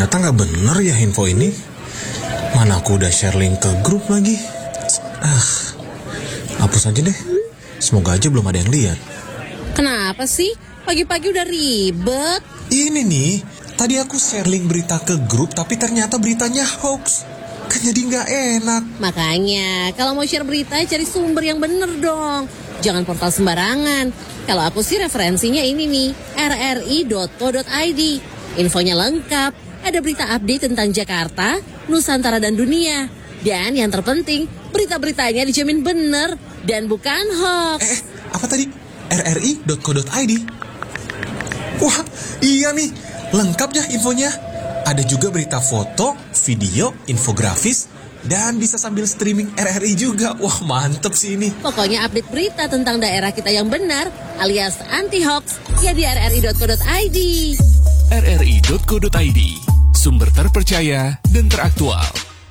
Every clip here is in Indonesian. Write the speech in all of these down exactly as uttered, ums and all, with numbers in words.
Ternyata nggak bener ya info ini. Mana aku udah share link ke grup lagi. Ah, hapus aja deh. Semoga aja belum ada yang lihat. Kenapa sih? Pagi-pagi udah ribet. Ini nih, tadi aku share link berita ke grup, tapi ternyata beritanya hoax. Kan jadi nggak enak. Makanya, kalau mau share berita, cari sumber yang bener dong. Jangan portal sembarangan. Kalau aku sih referensinya ini nih, r r i dot co dot i d. Infonya lengkap. Ada berita update tentang Jakarta, Nusantara, dan dunia. Dan yang terpenting, berita-beritanya dijamin bener dan bukan hoax. Eh, apa tadi? r r i dot co dot i d. Wah, iya nih. Lengkap ya infonya. Ada juga berita foto, video, infografis, dan bisa sambil streaming R R I juga. Wah, mantep sih ini. Pokoknya update berita tentang daerah kita yang benar, alias anti-hoax, ya di r r i dot co dot i d. r r i dot co dot i d, sumber terpercaya dan teraktual.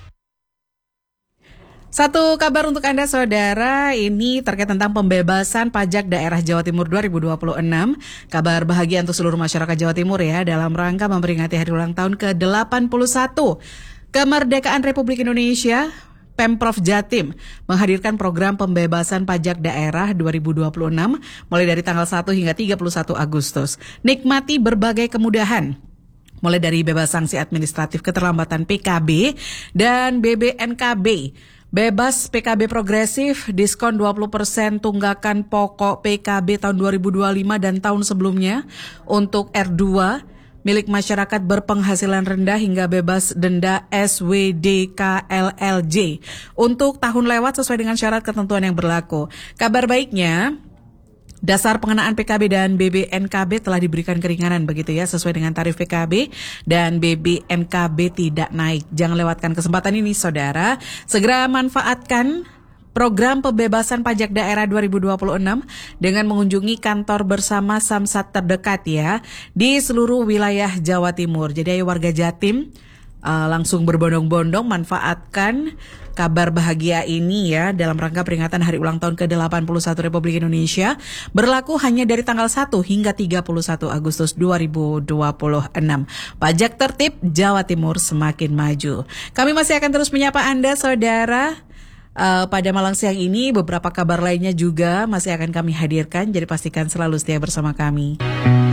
Satu kabar untuk Anda saudara, ini terkait tentang pembebasan pajak daerah Jawa Timur dua ribu dua puluh enam. Kabar bahagia untuk seluruh masyarakat Jawa Timur ya, dalam rangka memperingati hari ulang tahun ke delapan puluh satu kemerdekaan Republik Indonesia. Pemprov Jatim menghadirkan program pembebasan pajak daerah dua ribu dua puluh enam mulai dari tanggal satu hingga tiga puluh satu Agustus. Nikmati berbagai kemudahan, mulai dari bebas sanksi administratif keterlambatan P K B dan B B N K B. Bebas P K B progresif, diskon dua puluh persen tunggakan pokok P K B tahun dua ribu dua puluh lima dan tahun sebelumnya untuk R dua, milik masyarakat berpenghasilan rendah hingga bebas denda S W D K L L J untuk tahun lewat sesuai dengan syarat ketentuan yang berlaku. Kabar baiknya, dasar pengenaan P K B dan B B N K B telah diberikan keringanan begitu ya, sesuai dengan tarif P K B dan B B N K B tidak naik. Jangan lewatkan kesempatan ini saudara, segera manfaatkan program pembebasan pajak daerah dua ribu dua puluh enam dengan mengunjungi kantor bersama Samsat terdekat ya di seluruh wilayah Jawa Timur. Jadi ayo warga Jatim uh, langsung berbondong-bondong manfaatkan kabar bahagia ini ya dalam rangka peringatan hari ulang tahun ke delapan puluh satu Republik Indonesia, berlaku hanya dari tanggal satu hingga tiga puluh satu Agustus dua ribu dua puluh enam. Pajak tertib, Jawa Timur semakin maju. Kami masih akan terus menyapa Anda saudara. Uh, pada malam siang ini beberapa kabar lainnya juga masih akan kami hadirkan, jadi pastikan selalu setia bersama kami.